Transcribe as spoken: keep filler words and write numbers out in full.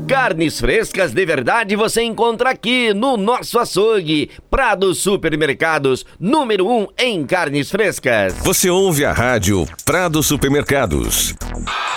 Carnes frescas de verdade você encontra aqui no nosso açougue. Prado Supermercados, número um em carnes frescas. Você ouve a rádio Prado Supermercados.